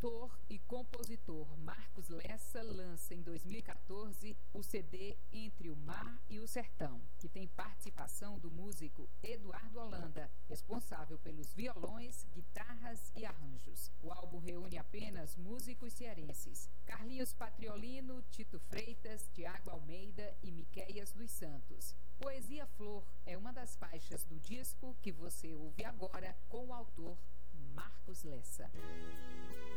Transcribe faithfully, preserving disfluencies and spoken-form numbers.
cantor e compositor Marcos Lessa lança em dois mil e quatorze o C D Entre o Mar e o Sertão, que tem participação do músico Eduardo Holanda, responsável pelos violões, guitarras e arranjos. O álbum reúne apenas músicos cearenses: Carlinhos Patriolino, Tito Freitas, Tiago Almeida e Miquéias dos Santos. Poesia Flor é uma das faixas do disco que você ouve agora com o autor Marcos Lessa.